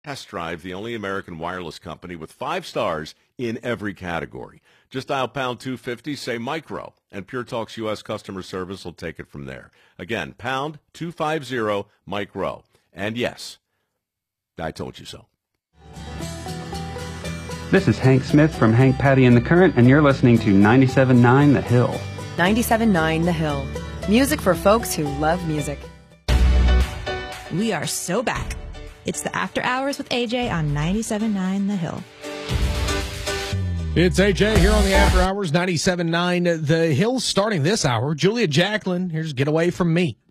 Test Drive, the only American wireless company with 5 stars in every category. Just dial pound 250, say micro, and Pure Talk's U.S. customer service will take it from there. Again, pound 250 micro. And yes, I told you so. This is Hank Smith from Hank, Patty, and the Current, and you're listening to 97.9 The Hill. 97.9 The Hill. Music for folks who love music. We are so back. It's the After Hours with AJ on 97.9 The Hill. It's AJ here on the After Hours, 97.9 The Hill, starting this hour. Julia Jacklin, here's Get Away From Me.